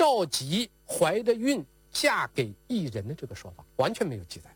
召集怀着孕嫁给异人的这个说法，完全没有记载。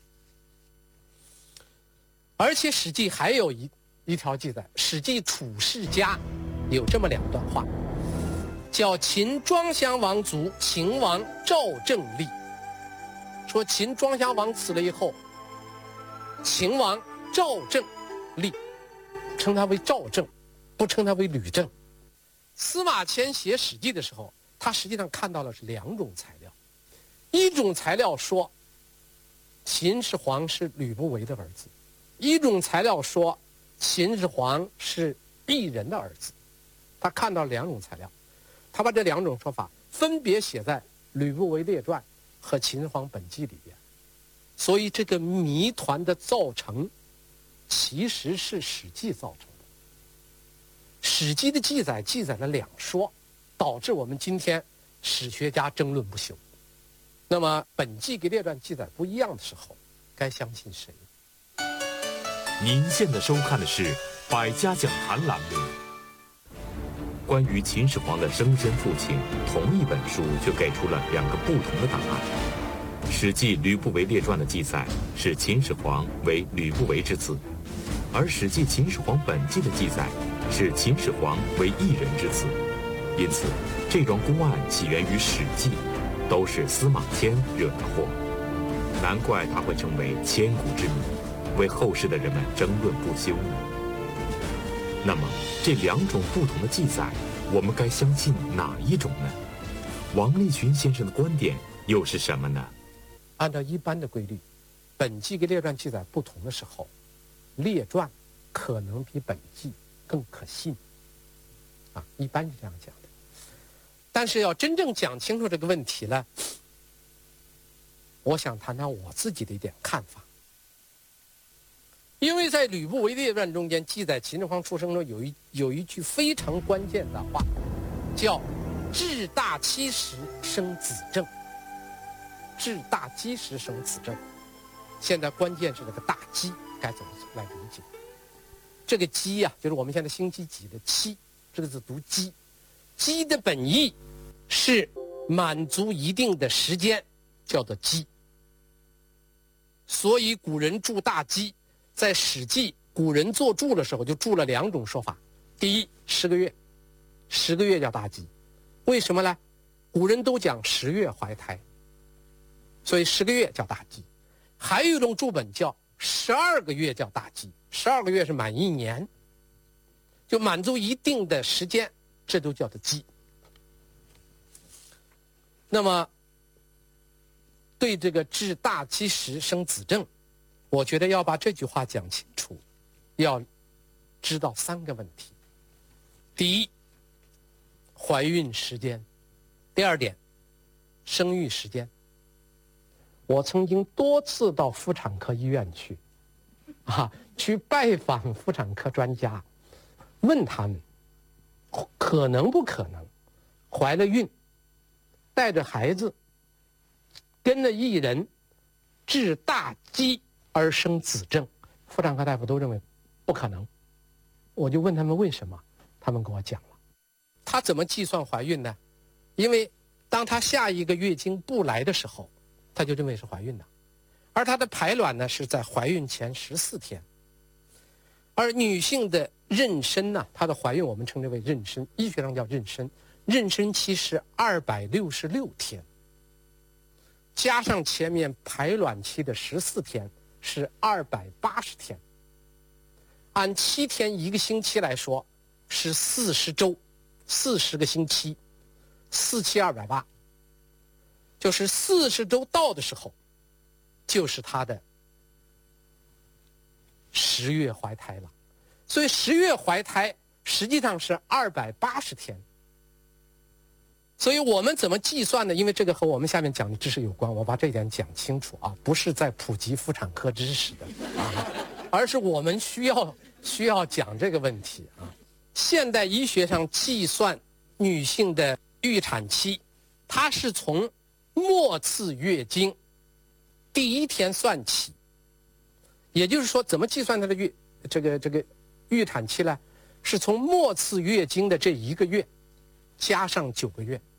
而且《史记》还有一条记载，《史记·楚世家》有这么2段话，叫秦庄襄王卒，秦王赵正立。说秦庄襄王死了以后，秦王赵正立，称他为赵正，不称他为吕正。司马迁写《史记》的时候，他实际上看到的是2种材料。一种材料说秦始皇是吕不韦的儿子，一种材料说秦始皇是异人的儿子。他看到2种材料，他把这2种说法分别写在《吕不韦列传》和《秦始皇本纪》里边。所以这个谜团的造成其实是《史记》造成的。《史记》的记载了2说，导致我们今天史学家争论不休。那么本纪跟列传记载不一样的时候，该相信谁？ 您现在收看的是《百家讲坛》栏目。关于秦始皇的生身父亲，同一本书却给出了2个不同的答案。《史记·吕不韦列传》的记载是秦始皇为吕不韦之子，而《史记·秦始皇本纪》的记载是秦始皇为异人之子。因此，这桩公案起源于《史记》，都是司马迁惹的祸。难怪它会成为千古之谜，为后世的人们争论不休呢。那么，这2种不同的记载，我们该相信哪一种呢？王立群先生的观点又是什么呢？ 按照一般的规律，本纪跟列传记载不同的时候，列传可能比本纪更可信。一般是这样讲的。但是要真正讲清楚这个问题呢，我想谈谈我自己的一点看法。因为在《吕不韦列传》中间记载秦始皇出生中有一句非常关键的话，叫“至大七十生子正”。至大基时生子正，现在关键是这个大基该怎么来理解？这个基呀，就是我们现在星期几的七，这个字读基。基的本意是满足一定的时间，叫做基。所以古人注大基，在《史记》古人做注的时候就注了2种说法。第一，10个月，10个月叫大基。为什么呢？古人都讲10月怀胎，所以10个月叫大基。还有一种注本叫12个月叫大基，12个月是满1年，就满足一定的时间，这都叫做基。那么对这个至大基时生子正，我觉得要把这句话讲清楚，要知道3个问题。第一，怀孕时间；第2点，生育时间。我曾经多次到妇产科医院去拜访妇产科专家，问他们可能不可能怀了孕，带着孩子跟着异人至大基而生子正。妇产科大夫都认为不可能。我就问他们为什么，他们跟我讲了。他怎么计算怀孕呢？因为当他下一个月经不来的时候，他就认为是怀孕的，而她的排卵呢是在怀孕前14天。而女性的妊娠呢，她的怀孕我们称之为妊娠，医学上叫妊娠，妊娠期是266天，加上前面排卵期的14天是280天，按7天1个星期来说是40周，40个星期，47280，就是40周到的时候，就是她的10月怀胎了。所以10月怀胎实际上是280天。所以我们怎么计算呢？因为这个和我们下面讲的知识有关，我把这一点讲清楚啊，不是在普及妇产科知识的而是我们需要讲这个问题啊。现代医学上计算女性的预产期，它是从末次月经第1天算起，也就是说，怎么计算它的预产期呢？是从末次月经的这1个月加上9个月，